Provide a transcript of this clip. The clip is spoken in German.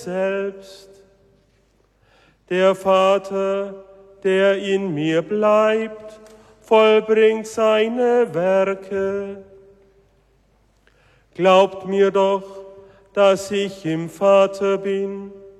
selbst. Der Vater, der in mir bleibt, vollbringt seine Werke. Glaubt mir doch, dass ich im Vater bin